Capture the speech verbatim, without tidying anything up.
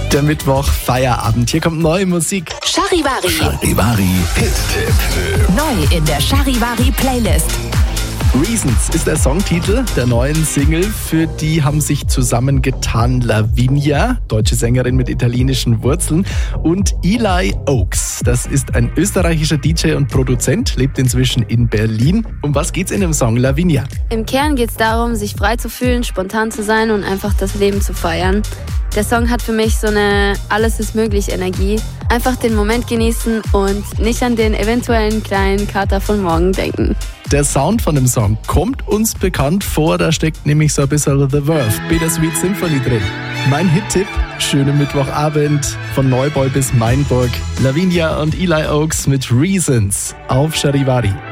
Der Mittwoch Feierabend. Hier kommt neue Musik. Charivari. Charivari Hit-Tipp. Neu in der Charivari Playlist. Reasons ist der Songtitel der neuen Single. Für die haben sich zusammengetan Lavinia, deutsche Sängerin mit italienischen Wurzeln, und Eli Oaks. Das ist ein österreichischer D J und Produzent, lebt inzwischen in Berlin. Um was geht's in dem Song Lavinia? Im Kern geht es darum, sich frei zu fühlen, spontan zu sein und einfach das Leben zu feiern. Der Song hat für mich so eine Alles-ist-möglich-Energie. Einfach den Moment genießen und nicht an den eventuellen kleinen Kater von morgen denken. Der Sound von dem Song kommt uns bekannt vor, da steckt nämlich so ein bisschen The Verve, Bittersweet Symphony drin. Mein Hit-Tipp, schönen Mittwochabend, von Neuboy bis Mainburg. Lavinia und Eli Oaks mit Reasons auf Charivari.